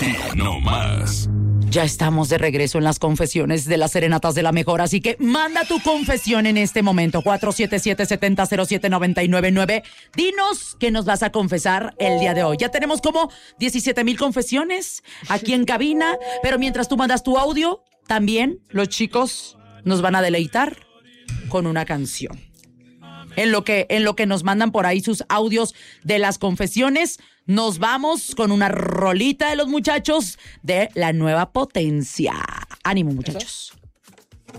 Aquí nomás. Ya estamos de regreso en las confesiones de las serenatas de la mejor, así que manda tu confesión en este momento, 477-700-799. Dinos qué nos vas a confesar el día de hoy. Ya tenemos como 17,000 confesiones aquí en cabina, pero mientras tú mandas tu audio, también los chicos nos van a deleitar con una canción. En lo que nos mandan por ahí sus audios de las confesiones, nos vamos con una rolita de los muchachos de La Nueva Potencia. Ánimo, muchachos.